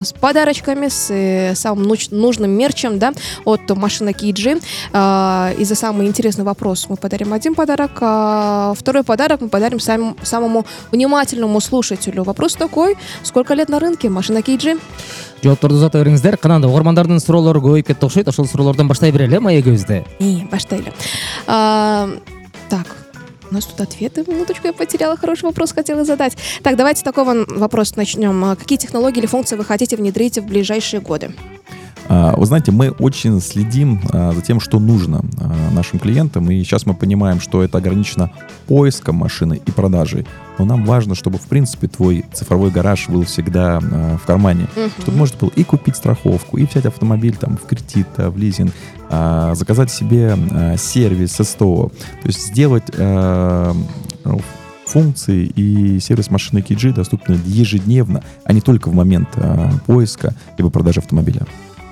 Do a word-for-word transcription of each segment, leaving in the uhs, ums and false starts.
с подарочками, с э, самым нуч- нужным мерчем, да, от машины кей джи. А, и за самый интересный вопрос мы подарим один подарок, а второй подарок мы подарим сам- самому внимательному слушателю. Вопрос такой: сколько лет на рынке машина кей джи? Жоопторду узата бериңиздер. Кананда угармандардын суроолору көбөйүп кетти окшойт. Ошол суроолордон баштай берели, маегибизди. И баштайлы. А, так, у нас тут ответы. Минуточку, я потеряла. Хороший вопрос хотела задать. Так, давайте с такого вопроса начнем. Какие технологии или функции вы хотите внедрить в ближайшие годы? Вы знаете, мы очень следим за тем, что нужно нашим клиентам, и сейчас мы понимаем, что это ограничено поиском машины и продажей, но нам важно, чтобы, в принципе, твой цифровой гараж был всегда в кармане, uh-huh. чтобы можно было и купить страховку, и взять автомобиль там, в кредит, в лизинг, заказать себе сервис, СТО, то есть сделать функции и сервис машины кей джи доступны ежедневно, а не только в момент поиска либо продажи автомобиля.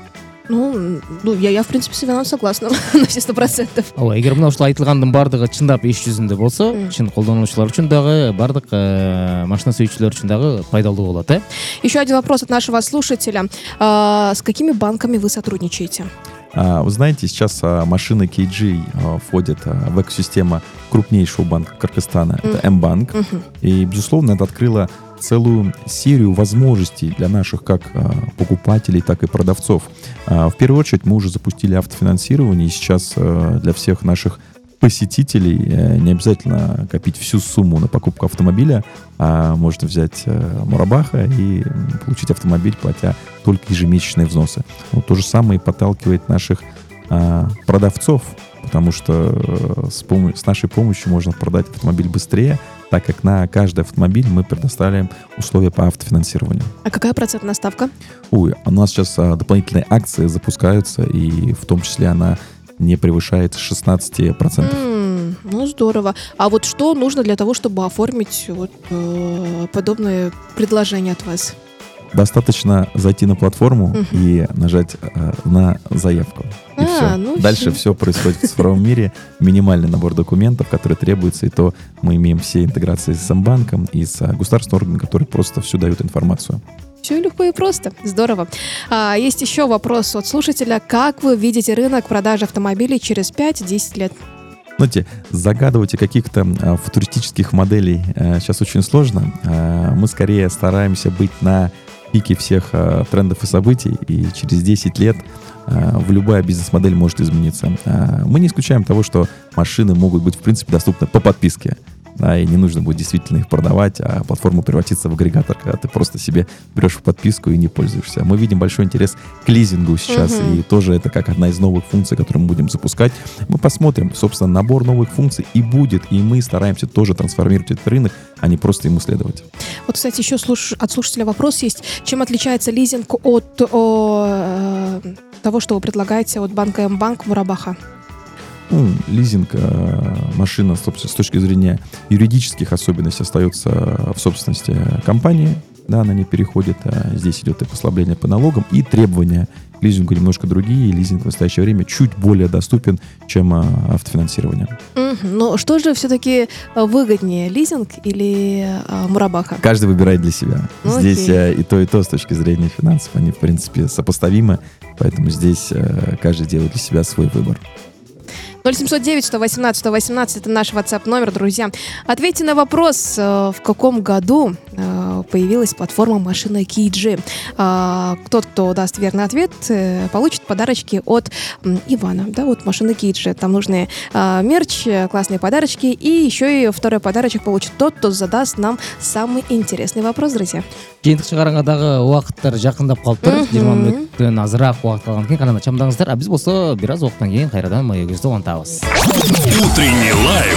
Ну, ну я, я, в принципе, с вами согласна на все сто процентов. Ооба, эгер мына ушул айтылгандын баардыгы чындап иш жүзүндө болсо, чын колдонуучулар үчүн дагы, баардык машина сүйүүчүлөр үчүн дагы пайдалуу болот, э? Еще один вопрос от нашего слушателя. А, с какими банками вы сотрудничаете? А, вы знаете, сейчас а, машины кей джи а, входят а, в экосистему крупнейшего банка Кыргызстана, mm. это М-банк, mm-hmm. и, безусловно, это открыло целую серию возможностей для наших как а, покупателей, так и продавцов. А, в первую очередь мы уже запустили автофинансирование, и сейчас а, для всех наших посетителей а, не обязательно копить всю сумму на покупку автомобиля, а можно взять а, Мурабаха и получить автомобиль, платя только ежемесячные взносы. Вот то же самое и подталкивает наших а, продавцов, потому что а, с, пом- с нашей помощью можно продать автомобиль быстрее, так как на каждый автомобиль мы предоставляем условия по автофинансированию. А какая процентная ставка? Ой, у нас сейчас а, дополнительные акции запускаются, и в том числе она не превышает шестнадцать процентов. Mm, ну, здорово. А вот что нужно для того, чтобы оформить вот, э, подобное предложение от вас? Достаточно зайти на платформу uh-huh. и нажать э, на заявку. И а, все. Ну Дальше все. все происходит в цифровом мире. Минимальный набор документов, которые требуются, и то мы имеем все интеграции с М-банком и с государственным органом, которые просто всю дают информацию. Все легко и просто. Здорово. А, есть еще вопрос от слушателя. Как вы видите рынок продажи автомобилей через пять-десять лет? Знаете, загадывать о каких-то а, футуристических моделей а, сейчас очень сложно. А, мы скорее стараемся быть на пике всех а, трендов и событий, и через десять лет а, любая бизнес-модель может измениться. А, мы не исключаем того, что машины могут быть, в принципе, доступны по подписке. Да, и не нужно будет действительно их продавать, а платформа превратится в агрегатор, когда ты просто себе берешь в подписку и не пользуешься. Мы видим большой интерес к лизингу сейчас, uh-huh. и тоже это как одна из новых функций, которую мы будем запускать. Мы посмотрим, собственно, набор новых функций и будет, и мы стараемся тоже трансформировать этот рынок, а не просто ему следовать. Вот, кстати, еще слуш... от слушателя вопрос есть. Чем отличается лизинг от о, э, того, что вы предлагаете от банка М-банк Мурабаха? Ну, лизинг э, машина, собственно, с точки зрения юридических особенностей остается в собственности компании, да, она не переходит, а здесь идет и послабление по налогам, и требования к лизингу немножко другие, лизинг в настоящее время чуть более доступен, чем э, автофинансирование. Mm-hmm. Но что же все-таки выгоднее, лизинг или э, Мурабаха? Каждый выбирает для себя. Okay. Здесь э, и то, и то с точки зрения финансов, они, в принципе, сопоставимы, поэтому здесь э, каждый делает для себя свой выбор. ноль семьсот девять сто восемнадцать сто восемнадцать это наш WhatsApp номер, друзья. Ответьте на вопрос, в каком году появилась платформа машина кей джи. Тот, кто даст верный ответ, получит подарочки от Ивана, да, от машины кей джи. Там нужны мерч, классные подарочки, и еще и второй подарочек получит тот, кто задаст нам самый интересный вопрос, друзья. Жыйынтык чыгарганга дагы убакыттар жакындап калыптыр. жыйырма мүнөттөн азыраак убакыт калган экен. Канааны чамдаңыздар. А биз болсо бир аз убакыттан кийин кайрадан маегибизди улантабыз. Утренний лайф